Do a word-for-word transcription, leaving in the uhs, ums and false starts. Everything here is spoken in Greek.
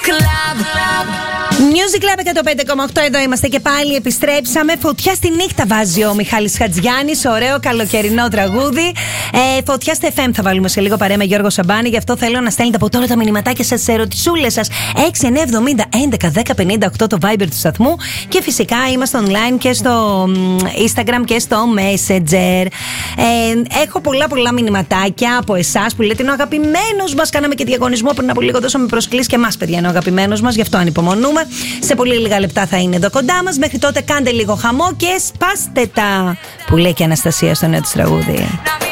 Music Club εκατόν πέντε κόμμα οκτώ, εδώ είμαστε και πάλι επιστρέψαμε. Φωτιά στη νύχτα βάζει ο Μιχάλης Χατζιάννης, ωραίο καλοκαιρινό τραγούδι. ε, Φωτιά στη εφ εμ θα βάλουμε σε λίγο παρέα με Γιώργο Σαμπάνη. Γι' αυτό θέλω να στέλνετε από τώρα τα μηνυματάκια σας, τις ερωτησούλες σας. έξι εννιά εβδομήντα έντεκα δέκα πενήντα οκτώ το Viber του σταθμού. Και φυσικά είμαστε online και στο Instagram και στο Messenger. ε, Έχω πολλά πολλά μηνυματάκια από εσάς που λέτε είναι ο αγαπημένος μας. Κάναμε και διαγωνισμό πριν από λίγο, δώσαμε προσκλήσεις και εμάς, παιδιά, είναι ο αγαπημένος μας. Γι' αυτό ανυπομονούμε. Σε πολύ λίγα λεπτά θα είναι εδώ κοντά μας. Μέχρι τότε κάντε λίγο χαμό και σπάστε τα, που λέει και η Αναστασία στο νέο της τραγούδι.